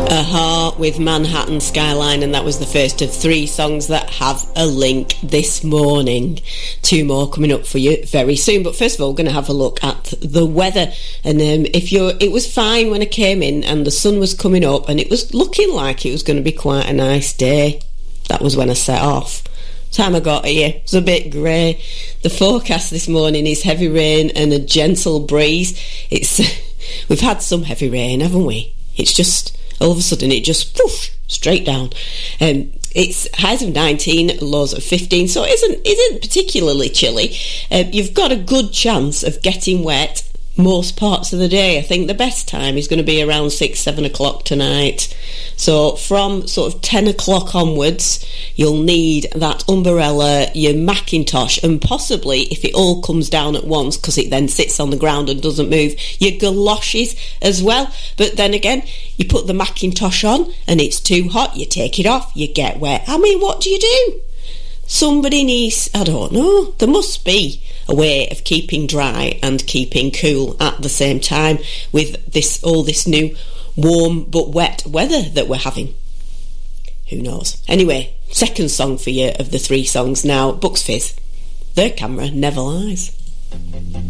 With Manhattan Skyline, and that was the first of 3 songs that have a link this morning. 2 more coming up for you very soon, but first of all, we're going to have a look at the weather. And it was fine when I came in and the sun was coming up and it was looking like it was going to be quite a nice day. That was when I set off. Time I got here, it was a bit grey. The forecast this morning is heavy rain and a gentle breeze. We've had some heavy rain, haven't we? It's just all of a sudden it just whoosh, straight down. It's highs of 19, lows of 15, so it isn't particularly chilly. You've got a good chance of getting wet most parts of the day. I think the best time is going to be around 6-7 o'clock tonight. So from sort of 10 o'clock onwards, you'll need that umbrella, your Macintosh, and possibly, if it all comes down at once, because it then sits on the ground and doesn't move, your galoshes as well. But then again, you put the Macintosh on and it's too hot, you take it off, you get wet. I mean, what do you do? Somebody needs, I don't know, there must be a way of keeping dry and keeping cool at the same time with all this new warm but wet weather that we're having. Who knows? Anyway, second song for you of the 3 songs now, Bucks Fizz. Their camera never lies.